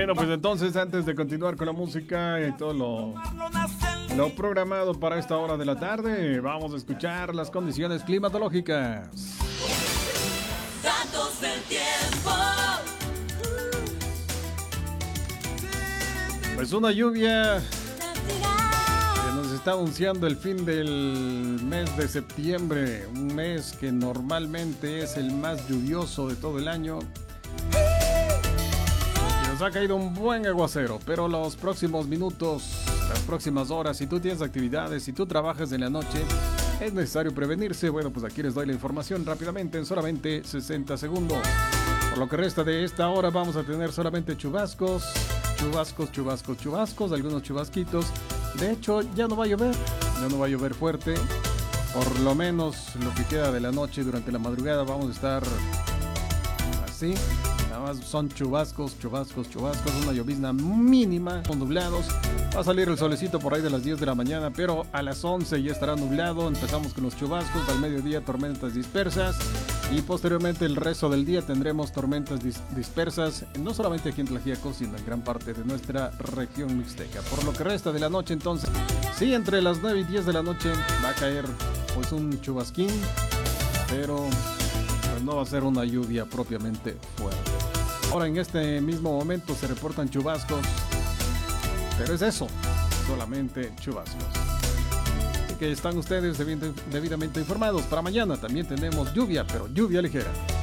Bueno, pues entonces antes de continuar con la música y todo lo programado para esta hora de la tarde, vamos a escuchar las condiciones climatológicas. Datos del tiempo. Pues una lluvia que nos está anunciando el fin del mes de septiembre, un mes que normalmente es el más lluvioso de todo el año. Nos ha caído un buen aguacero, pero los próximos minutos, las próximas horas, si tú tienes actividades, si tú trabajas en la noche, es necesario prevenirse. Bueno, pues aquí les doy la información rápidamente en solamente 60 segundos. Por lo que resta de esta hora vamos a tener solamente chubascos, algunos chubasquitos. De hecho, ya no va a llover fuerte. Por lo menos lo que queda de la noche, durante la madrugada vamos a estar así. Nada más son chubascos, una llovizna mínima, con nublados. Va a salir el solecito por ahí de las 10 de la mañana, pero a las 11 ya estará nublado. Empezamos con los chubascos, al mediodía tormentas dispersas y posteriormente el resto del día tendremos tormentas dispersas, no solamente aquí en Tlaxiaco, sino en gran parte de nuestra región mixteca. Por lo que resta de la noche entonces, sí, entre las 9 y 10 de la noche va a caer pues un chubasquín, pero pues no va a ser una lluvia propiamente fuerte. Ahora en este mismo momento se reportan chubascos, pero es eso, solamente chubascos. Así que están ustedes debidamente informados. Para mañana también tenemos lluvia, pero lluvia ligera.